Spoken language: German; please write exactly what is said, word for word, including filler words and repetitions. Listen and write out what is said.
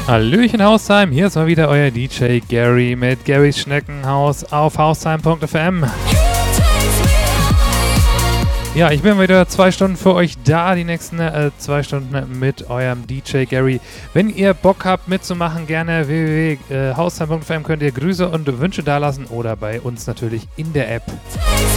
Hallöchen Haustime, hier ist mal wieder euer D J Gary mit Garys Schneckenhaus auf haustime punkt f m. Ja, ich bin wieder zwei Stunden für euch da, die nächsten äh, zwei Stunden mit eurem D J Gary. Wenn ihr Bock habt mitzumachen, gerne w w w punkt haustime punkt f m könnt ihr Grüße und Wünsche dalassen oder bei uns natürlich in der App.